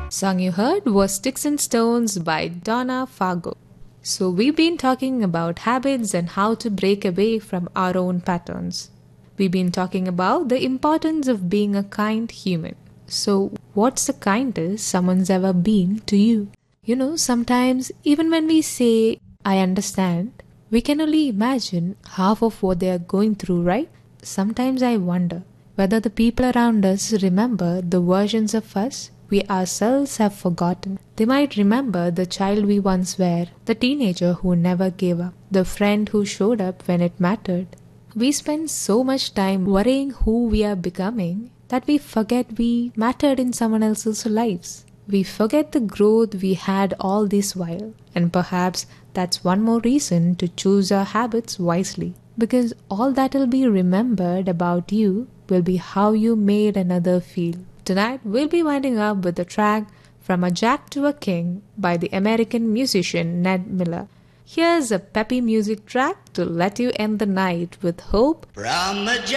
Song you heard was Sticks and Stones by Donna Fargo. So we've been talking about habits and how to break away from our own patterns. We've been talking about the importance of being a kind human. So what's the kindest someone's ever been to you? Sometimes even when we say, I understand, we can only imagine half of what they are going through, right? Sometimes I wonder whether the people around us remember the versions of us we ourselves have forgotten. They might remember the child we once were, the teenager who never gave up, the friend who showed up when it mattered. We spend so much time worrying who we are becoming that we forget we mattered in someone else's lives. We forget the growth we had all this while, and perhaps that's one more reason to choose our habits wisely. Because all that'll be remembered about you will be how you made another feel. Tonight, we'll be winding up with a track From a Jack to a King by the American musician Ned Miller. Here's a peppy music track to let you end the night with hope. From a Jack